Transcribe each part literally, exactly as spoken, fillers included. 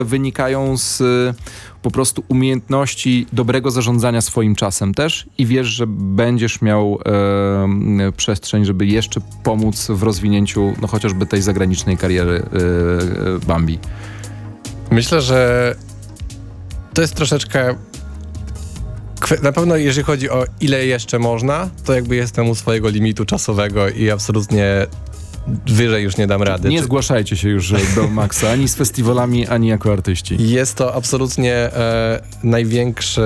wynikają z po prostu umiejętności dobrego zarządzania swoim czasem też i wiesz, że będziesz miał e, przestrzeń, żeby jeszcze pomóc w rozwinięciu no chociażby tej zagranicznej kariery e, Bambi. Myślę, że to jest troszeczkę na pewno jeżeli chodzi o ile jeszcze można, to jakby jestem u swojego limitu czasowego i absolutnie wyżej już nie dam rady. Nie Czy... zgłaszajcie się już do Maxa, ani z festiwalami, ani jako artyści. Jest to absolutnie e, największy,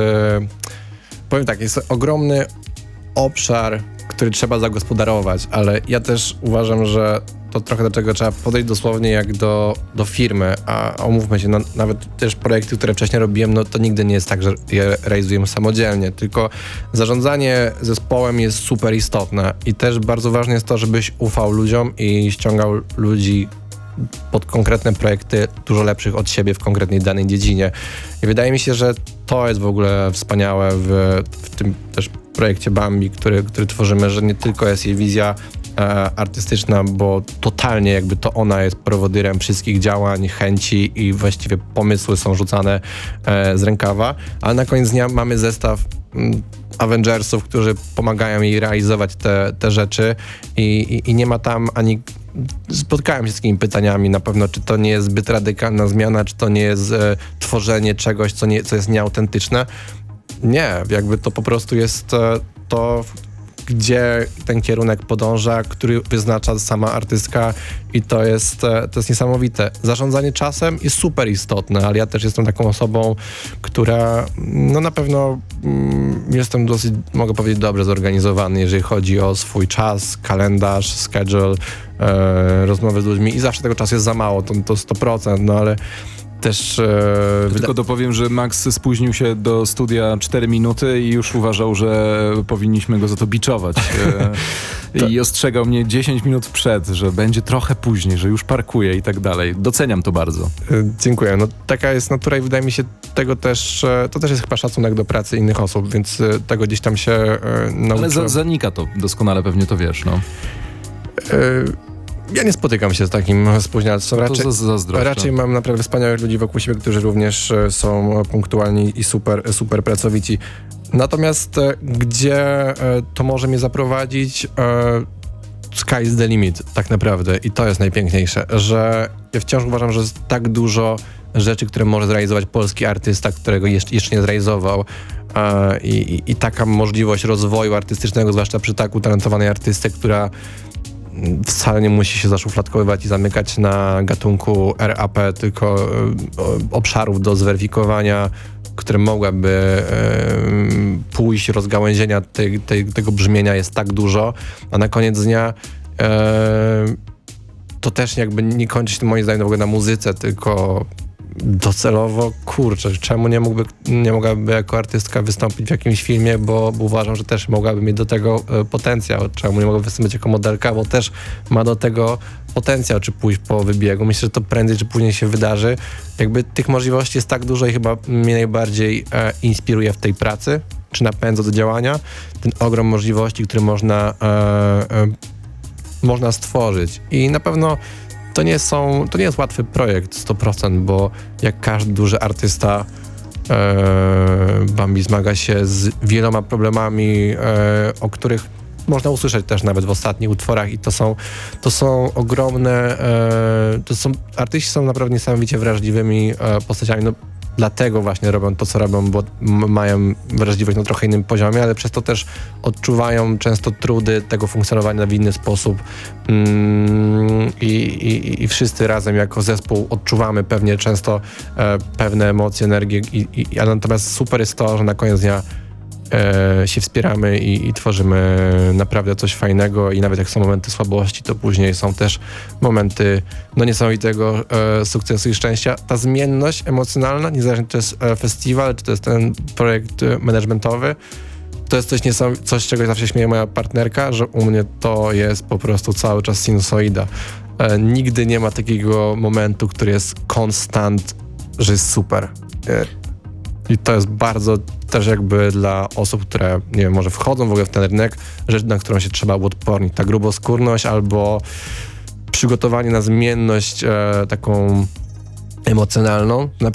powiem tak, jest to ogromny obszar, który trzeba zagospodarować, ale ja też uważam, że to trochę do tego trzeba podejść dosłownie jak do, do firmy, a omówmy się, no, nawet też projekty, które wcześniej robiłem, no to nigdy nie jest tak, że je realizujemy samodzielnie, tylko zarządzanie zespołem jest super istotne i też bardzo ważne jest to, żebyś ufał ludziom i ściągał ludzi pod konkretne projekty dużo lepszych od siebie w konkretnej danej dziedzinie. I wydaje mi się, że to jest w ogóle wspaniałe w, w tym też projekcie Bambi, który, który tworzymy, że nie tylko jest jej wizja e, artystyczna, bo totalnie jakby to ona jest prowodyrem wszystkich działań, chęci i właściwie pomysły są rzucane e, z rękawa, ale na koniec dnia mamy zestaw m, Avengersów, którzy pomagają jej realizować te, te rzeczy i, i, i nie ma tam ani... Spotkałem się z takimi pytaniami na pewno, czy to nie jest zbyt radykalna zmiana, czy to nie jest e, tworzenie czegoś, co, nie, co jest nieautentyczne. Nie, jakby to po prostu jest e, to, gdzie ten kierunek podąża, który wyznacza sama artystka i to jest, e, to jest niesamowite. Zarządzanie czasem jest super istotne, ale ja też jestem taką osobą, która no na pewno mm, jestem dosyć, mogę powiedzieć, dobrze zorganizowany, jeżeli chodzi o swój czas, kalendarz, schedule, e, rozmowy z ludźmi i zawsze tego czasu jest za mało, to, to sto procent, no ale też... E, Tylko dopowiem, że Max spóźnił się do studia cztery minuty i już uważał, że powinniśmy go za to biczować. E, to... I ostrzegał mnie dziesięć minut przed, że będzie trochę później, że już parkuje i tak dalej. Doceniam to bardzo. E, dziękuję. No taka jest natura i wydaje mi się tego też, e, to też jest chyba szacunek do pracy innych osób, więc e, tego gdzieś tam się e, nauczyłem. Ale za, zanika to, doskonale pewnie to wiesz, no. E, Ja nie spotykam się z takim spóźnialstwem. Raczej, raczej mam naprawdę wspaniałych ludzi wokół siebie, którzy również są punktualni i super, super pracowici. Natomiast gdzie to może mnie zaprowadzić, sky is the limit tak naprawdę i to jest najpiękniejsze, że ja wciąż uważam, że jest tak dużo rzeczy, które może zrealizować polski artysta, którego jeszcze, jeszcze nie zrealizował. I, i, i taka możliwość rozwoju artystycznego, zwłaszcza przy tak utalentowanej artystce, która wcale nie musi się zaszufladkowywać i zamykać na gatunku R A P, tylko e, obszarów do zweryfikowania, które mogłyby e, pójść, rozgałęzienia tej, tej, tego brzmienia jest tak dużo, a na koniec dnia e, to też jakby nie kończy się moim zdaniem w ogóle na muzyce, tylko docelowo, kurczę, czemu nie mógłby, nie mogłaby jako artystka wystąpić w jakimś filmie, bo, bo uważam, że też mogłaby mieć do tego e, potencjał. Czemu nie mogłaby wystąpić jako modelka, bo też ma do tego potencjał, czy pójść po wybiegu. Myślę, że to prędzej czy później się wydarzy. Jakby tych możliwości jest tak dużo i chyba mnie najbardziej e, inspiruje w tej pracy, czy napędza do działania. Ten ogrom możliwości, które można, e, e, można stworzyć. I na pewno To nie, są, to nie jest łatwy projekt sto procent, bo jak każdy duży artysta e, Bambi zmaga się z wieloma problemami, e, o których można usłyszeć też nawet w ostatnich utworach i to są, to są ogromne, e, to są, artyści są naprawdę niesamowicie wrażliwymi e, postaciami. No, dlatego właśnie robią to, co robią, bo m- mają wrażliwość na trochę innym poziomie, ale przez to też odczuwają często trudy tego funkcjonowania w inny sposób mm, i, i, i wszyscy razem jako zespół odczuwamy pewnie często e, pewne emocje, energię, i, i, a natomiast super jest to, że na koniec dnia e, się wspieramy i, i tworzymy naprawdę coś fajnego i nawet jak są momenty słabości, to później są też momenty no niesamowitego e, sukcesu i szczęścia. Ta zmienność emocjonalna, niezależnie czy to jest e, festiwal, czy to jest ten projekt e, managementowy, to jest coś, niesam- coś, z czego zawsze śmieje moja partnerka, że u mnie to jest po prostu cały czas sinusoida. E, nigdy nie ma takiego momentu, który jest konstant, że jest super. E, I to jest bardzo też jakby dla osób, które, nie wiem, może wchodzą w ogóle w ten rynek, rzecz, na którą się trzeba uodpornić. Ta gruboskórność albo przygotowanie na zmienność e, taką emocjonalną.